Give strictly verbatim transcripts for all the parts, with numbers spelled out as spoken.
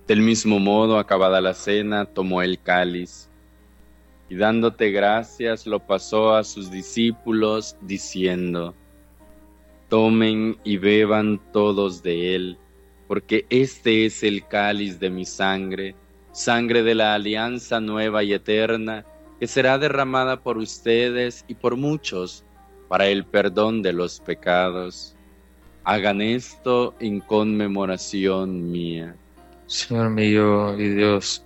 Del mismo modo, acabada la cena, tomó el cáliz y dándote gracias lo pasó a sus discípulos, diciendo: Tomen y beban todos de él, porque este es el cáliz de mi sangre, sangre de la alianza nueva y eterna, que será derramada por ustedes y por muchos para el perdón de los pecados. Hagan esto en conmemoración mía. Señor mío y Dios,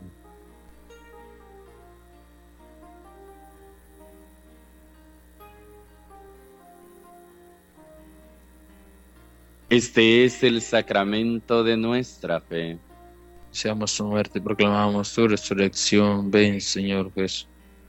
Este es el sacramento de nuestra fe. seamos su muerte y proclamamos tu resurrección. Ven, Señor Jesús.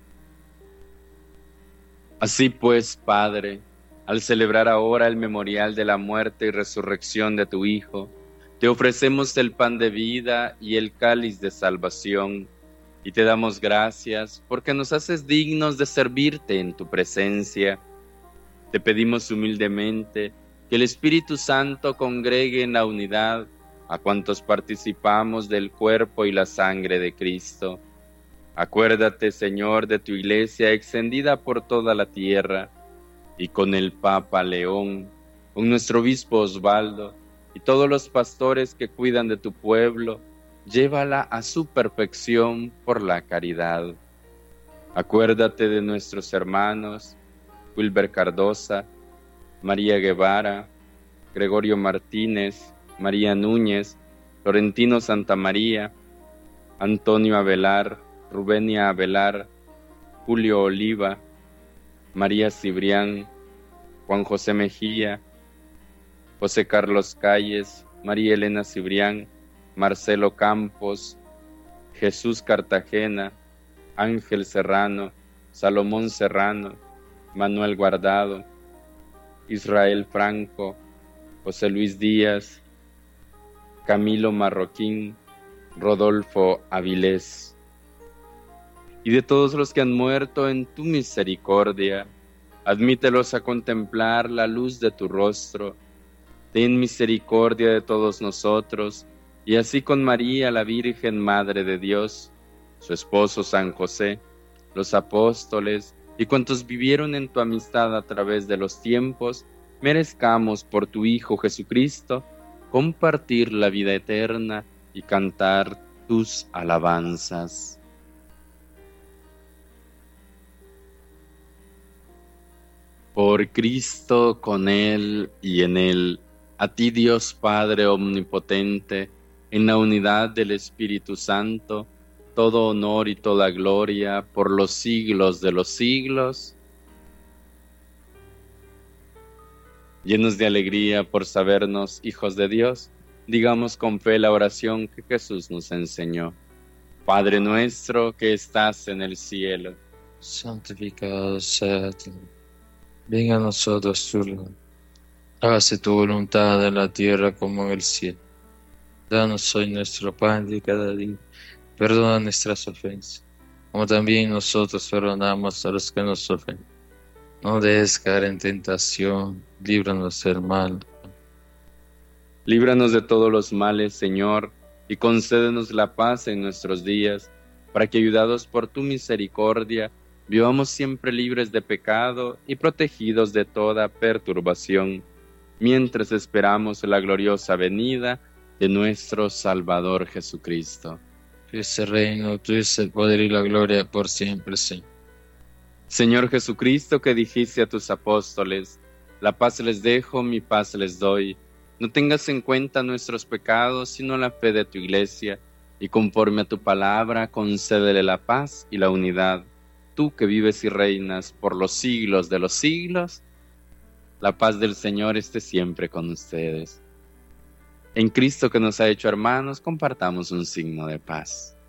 Así pues, Padre, al celebrar ahora el memorial de la muerte y resurrección de tu Hijo, te ofrecemos el pan de vida y el cáliz de salvación, y te damos gracias porque nos haces dignos de servirte en tu presencia. Te pedimos humildemente que el Espíritu Santo congregue en la unidad a cuantos participamos del cuerpo y la sangre de Cristo. Acuérdate, Señor, de tu Iglesia extendida por toda la tierra, y con el Papa León, con nuestro obispo Osvaldo, y todos los pastores que cuidan de tu pueblo, llévala a su perfección por la caridad. Acuérdate de nuestros hermanos Wilber Cardosa, María Guevara, Gregorio Martínez, María Núñez, Florentino Santamaría, Antonio Avelar, Rubenia Avelar, Julio Oliva, María Cibrián, Juan José Mejía, José Carlos Calles, María Elena Cibrián, Marcelo Campos, Jesús Cartagena, Ángel Serrano, Salomón Serrano, Manuel Guardado, Israel Franco, José Luis Díaz, Camilo Marroquín, Rodolfo Avilés, y de todos los que han muerto en tu misericordia, admítelos a contemplar la luz de tu rostro. Ten misericordia de todos nosotros, y así con María, la Virgen Madre de Dios, su esposo San José, los apóstoles y cuantos vivieron en tu amistad a través de los tiempos, merezcamos por tu Hijo Jesucristo compartir la vida eterna y cantar tus alabanzas. Por Cristo, con Él y en Él, a ti Dios Padre omnipotente, en la unidad del Espíritu Santo, todo honor y toda gloria por los siglos de los siglos. Llenos de alegría por sabernos hijos de Dios, digamos con fe la oración que Jesús nos enseñó. Padre nuestro que estás en el cielo, Santificado sea tu nombre. Venga a nosotros tu reino. Hágase tu voluntad en la tierra como en el cielo. Danos hoy nuestro pan de cada día. Perdona nuestras ofensas, como también nosotros perdonamos a los que nos ofenden. No dejes caer en tentación, líbranos del mal. líbranos de todos los males, Señor, y concédenos la paz en nuestros días, para que, ayudados por tu misericordia, vivamos siempre libres de pecado y protegidos de toda perturbación, mientras esperamos la gloriosa venida de nuestro Salvador Jesucristo. Tuyo es el reino, tuyo es el poder y la gloria por siempre, Señor. Señor Jesucristo, que dijiste a tus apóstoles: la paz les dejo, mi paz les doy. No tengas en cuenta nuestros pecados, sino la fe de tu Iglesia, y conforme a tu palabra, concédele la paz y la unidad. Tú que vives y reinas por los siglos de los siglos, la paz del Señor esté siempre con ustedes. En Cristo, que nos ha hecho hermanos, compartamos un signo de paz.